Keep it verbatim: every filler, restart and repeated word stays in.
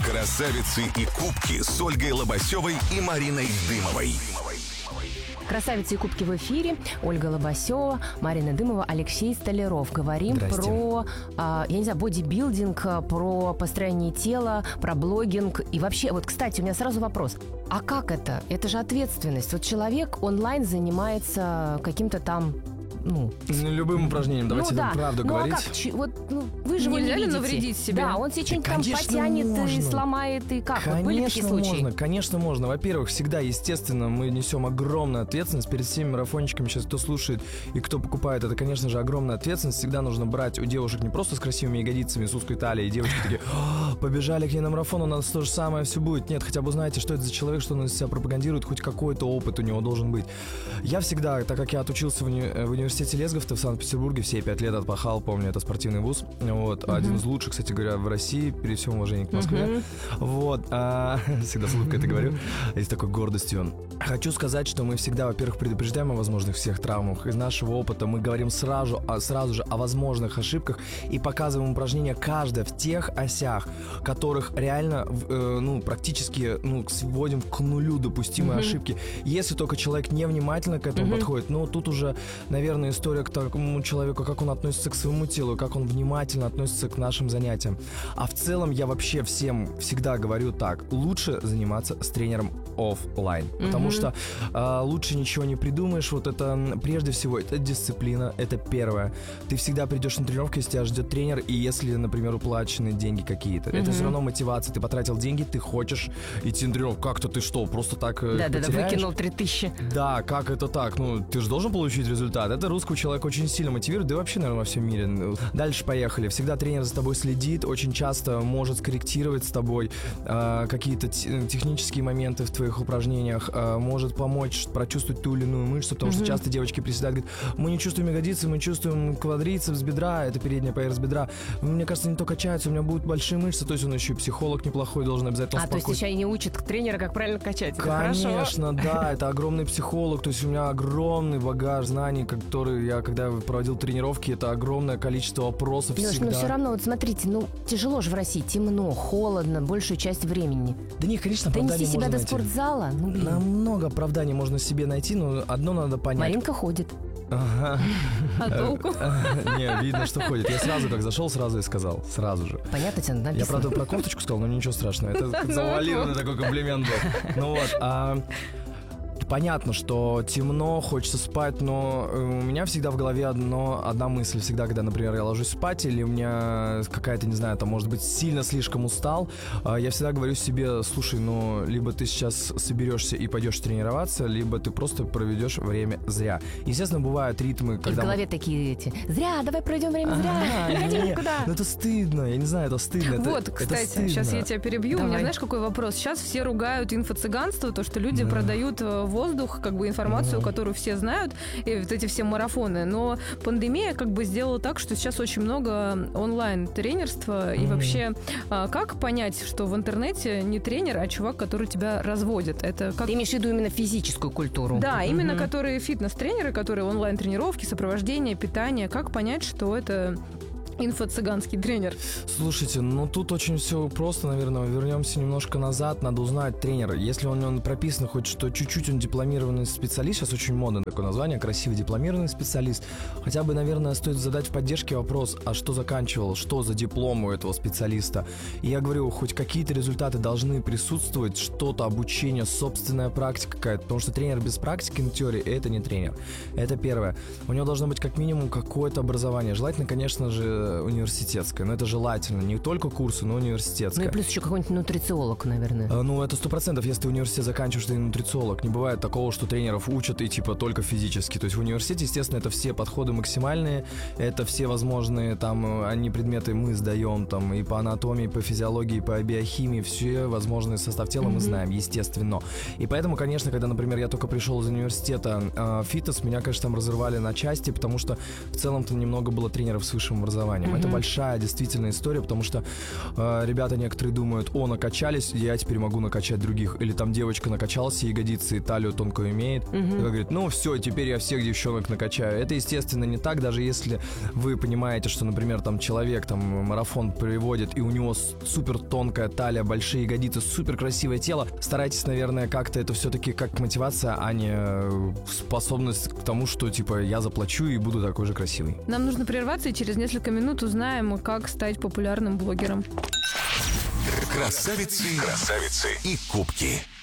Красавицы и кубки с Ольгой Лобасевой и Мариной Дымовой. Красавицы и кубки в эфире. Ольга Лобасева, Марина Дымова, Алексей Столяров. Говорим про, а, я не знаю, бодибилдинг, про построение тела, про блогинг. И вообще, вот, кстати, у меня сразу вопрос. А как это? Это же ответственность. Вот человек онлайн занимается каким-то там... Ну, любым упражнением, давайте ну, да. правду ну, говорить. А как? Вот, ну, вы же Нельзя его не ли видите. навредить себе? Да, он себе что-нибудь там потянет можно. и сломает, и как? Конечно, Вот были такие случаи? можно, конечно, можно. Во-первых, всегда, естественно, мы несем огромную ответственность перед всеми марафончиками. Сейчас кто слушает и кто покупает, это, конечно же, огромная ответственность. Всегда нужно брать у девушек не просто с красивыми ягодицами, с узкой талией. Девушки такие, побежали к ней на марафон, у нас то же самое все будет. Нет, хотя бы узнаете, что это за человек, что он из себя пропагандирует, хоть какой-то опыт у него должен быть. Я всегда, так как я отучился в, уни- в университете Лесговта в Санкт-Петербурге, все пять лет отпахал, помню, это спортивный вуз. Вот, uh-huh. один из лучших, кстати говоря, в России, при всем уважении к Москве. Uh-huh. Вот, а, всегда с улыбкой это говорю, и с такой гордостью. Хочу сказать, что мы всегда, во-первых, предупреждаем о возможных всех травмах. Из нашего опыта мы говорим сразу, сразу же о возможных ошибках и показываем упражнения каждое в тех осях, которых реально, э, ну, практически, ну, сводим к нулю допустимые uh-huh. ошибки. Если только человек невнимательно к этому uh-huh. подходит, ну, тут уже, наверное, история к такому человеку, как он относится к своему телу, как он внимательно относится к нашим занятиям. А в целом я вообще всем всегда говорю так: лучше заниматься с тренером офлайн, mm-hmm. потому что э, лучше ничего не придумаешь. Вот это прежде всего это дисциплина, это первое. Ты всегда придешь на тренировку, если тебя ждет тренер, и если, например, уплачены деньги какие-то, mm-hmm. это все равно мотивация. Ты потратил деньги, ты хочешь идти на тренировку. Как-то ты что, просто так э, да, потеряешь? Да-да-да, выкинул три тысячи. Да, как это так? Ну, ты же должен получить результат. Это русского человека очень сильно мотивирует, да и вообще, наверное, во всем мире. Дальше поехали. Всегда тренер за тобой следит, очень часто может скорректировать с тобой э, какие-то т- технические моменты в твоих упражнениях, э, может помочь прочувствовать ту или иную мышцу, потому mm-hmm. что часто девочки приседают, говорят, мы не чувствуем ягодицы, мы чувствуем квадрицепс бедра, это передняя поверхность бедра. Мне кажется, не то качаются, у меня будут большие мышцы, то есть он еще и психолог неплохой, должен обязательно А, успокоить. то есть еще и не учит тренера, как правильно качать. Это Конечно, хорошо. да, это огромный психолог, то есть у меня огромный багаж знаний, который я, когда проводил тренировки, это огромное количество вопросов. Леш, всегда. ну все равно, вот смотрите, ну тяжело же в России, темно, холодно, большую часть времени. Да нет, конечно, донести себя до найти. спортзала, ну блин. Намного оправданий можно себе найти, но одно надо понять. Маринка ходит. Ага. А толку? Не, видно, что ходит. Я сразу, как зашел, сразу и сказал. Сразу же. Понятно тебе написано. Я, правда, про кофточку сказал, но ничего страшного. Это завуалированный такой комплимент был. Ну вот, понятно, что темно, хочется спать, но у меня всегда в голове одно, одна мысль. Всегда, когда, например, я ложусь спать, или у меня какая-то, не знаю, там, может быть, сильно слишком устал, я всегда говорю себе, слушай, ну, либо ты сейчас соберешься и пойдешь тренироваться, либо ты просто проведешь время зря. Естественно, бывают ритмы, когда... И в голове мы... такие эти, зря, давай пройдем время зря, не ходи никуда. Ну, это стыдно, я не знаю, это стыдно. Вот, это, кстати, это стыдно. сейчас я тебя перебью. Давай. У меня, знаешь, какой вопрос? Сейчас все ругают инфо-цыганство, то, что люди да. продают воздух, как бы информацию, mm-hmm. которую все знают, и вот эти все марафоны. Но пандемия как бы сделала так, что сейчас очень много онлайн-тренерства. Mm-hmm. И вообще, как понять, что в интернете не тренер, а чувак, который тебя разводит? Это как... Ты имеешь в виду именно физическую культуру? Да, mm-hmm. именно которые фитнес-тренеры, которые онлайн-тренировки, сопровождение, питание. Как понять, что это... инфо-цыганский тренер? Слушайте, ну тут очень все просто, наверное. Вернемся немножко назад. Надо узнать тренера. Если он, он прописан хоть что чуть-чуть он дипломированный специалист, сейчас очень модно такое название, красивый дипломированный специалист, хотя бы, наверное, стоит задать в поддержке вопрос, а что заканчивал, что за диплом у этого специалиста. И я говорю, хоть какие-то результаты должны присутствовать, что-то, обучение, собственная практика какая-то, потому что тренер без практики на теории — это не тренер. Это первое. У него должно быть как минимум какое-то образование. Желательно, конечно же, университетское, но это желательно. Не только курсы, но университетское. Ну и плюс еще какой-нибудь нутрициолог, наверное. А, ну, это сто процентов, если ты университет заканчиваешь, ты нутрициолог. Не бывает такого, что тренеров учат и типа только физически. То есть в университете, естественно, это все подходы максимальные, это все возможные там, они предметы мы сдаем там и по анатомии, и по физиологии, и по биохимии, все возможные состав тела mm-hmm. мы знаем, естественно. И поэтому, конечно, когда, например, я только пришел из университета э, фитнес, меня, конечно, там разрывали на части, потому что в целом-то немного было тренеров с высшим образованием. соревнованиям. Mm-hmm. Это большая действительно история, потому что э, ребята некоторые думают, о, накачались, я теперь могу накачать других. Или там девочка накачалась, ягодицы и талию тонкую имеет. Mm-hmm. И говорит, ну все, теперь я всех девчонок накачаю. Это, естественно, не так, даже если вы понимаете, что, например, там человек там марафон приводит, и у него супер тонкая талия, большие ягодицы, супер красивое тело. Старайтесь, наверное, как-то это все-таки как мотивация, а не способность к тому, что типа я заплачу и буду такой же красивый. Нам нужно прерваться и через несколько минут узнаем, как стать популярным блогером. Красавицы, красавицы и кубки.